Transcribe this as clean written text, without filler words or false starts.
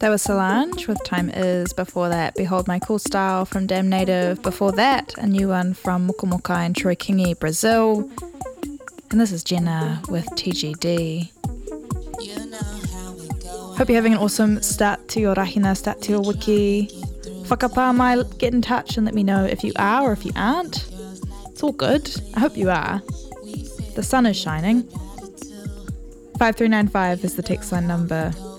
That was Solange with Time Is. Before that, Behold My Cool Style from Damn Native. Before that, a new one from Mukamuka and Troy Kingi, Brazil. And this is Jenna with TGD. Hope you're having an awesome start to your rahina, start to your wiki. Whakapā, get in touch and let me know if you are or if you aren't. It's all good. I hope you are. The sun is shining. 5395 is the text line number.